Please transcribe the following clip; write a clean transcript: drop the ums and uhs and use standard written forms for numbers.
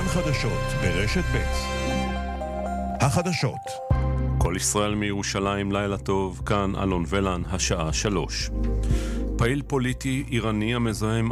חדשות ברשת ב'. החדשות. כל ישראל מירושלים, לילה טוב, כאן אלון ולן, השעה 3. פעיל פוליטי איראני המזוהם